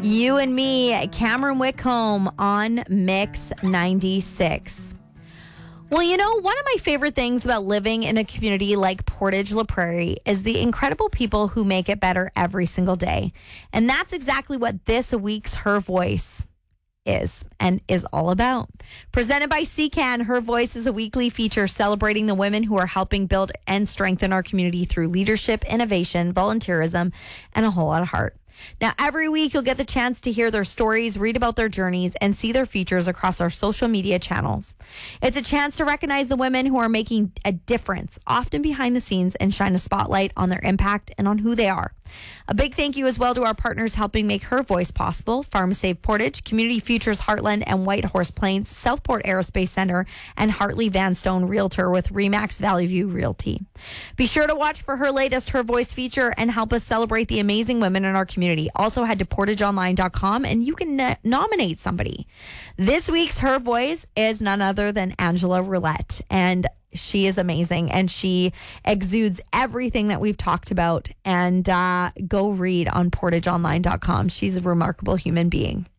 You and me, Cameron Whitcomb on Mix 96. Well, you know, one of my favorite things about living in a community like Portage La Prairie is the incredible people who make it better every single day. And that's exactly what this week's Her Voice is all about. Presented by CCAN, Her Voice is a weekly feature celebrating the women who are helping build and strengthen our community through leadership, innovation, volunteerism, and a whole lot of heart. Now, every week you'll get the chance to hear their stories, read about their journeys, and see their features across our social media channels. It's a chance to recognize the women who are making a difference, often behind the scenes, and shine a spotlight on their impact and on who they are. A big thank you as well to our partners helping make Her Voice possible: Farm Save Portage, Community Futures Heartland and White Horse Plains, Southport Aerospace Center, and Hartley Vanstone Realtor with Remax Valley View Realty. Be sure to watch for her latest Her Voice feature and help us celebrate the amazing women in our community. Also head to portageonline.com and you can nominate somebody. This week's Her Voice is none other than Angela Roulette, and she is amazing, and she exudes everything that we've talked about. And go read on portageonline.com. She's a remarkable human being.